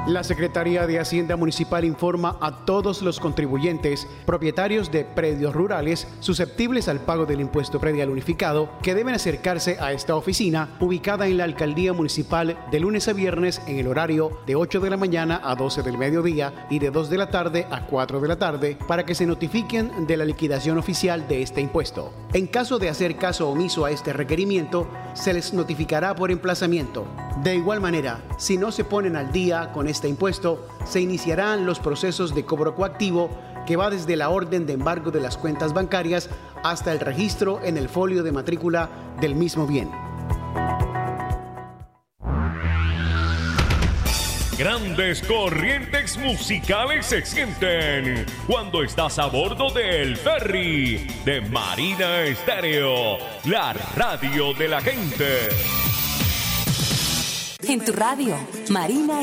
La Secretaría de Hacienda Municipal informa a todos los contribuyentes, propietarios de predios rurales susceptibles al pago del impuesto predial unificado, que deben acercarse a esta oficina ubicada en la Alcaldía Municipal de lunes a viernes en el horario de 8 de la mañana a 12 del mediodía y de 2 de la tarde a 4 de la tarde para que se notifiquen de la liquidación oficial de este impuesto. En caso de hacer caso omiso a este requerimiento, se les notificará por emplazamiento. De igual manera, si no se ponen al día con este impuesto, se iniciarán los procesos de cobro coactivo que va desde la orden de embargo de las cuentas bancarias hasta el registro en el folio de matrícula del mismo bien. Grandes corrientes musicales se sienten cuando estás a bordo del ferry de Marina Estéreo, la radio de la gente. En tu radio, Marina